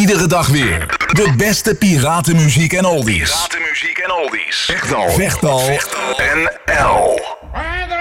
Iedere dag weer. De beste piratenmuziek en oldies. Vechtal en L.